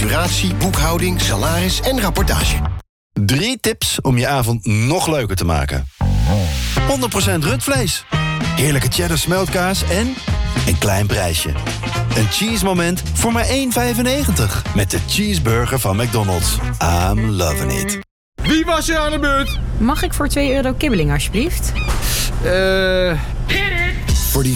facturatie, boekhouding, salaris en rapportage. 3 tips om je avond nog leuker te maken. 100% rundvlees. Heerlijke cheddar smeltkaas en een klein prijsje. Een cheese moment voor maar €1,95. Met de cheeseburger van McDonald's. I'm loving it. Wie was er aan de beurt? Mag ik voor €2 kibbeling, alsjeblieft?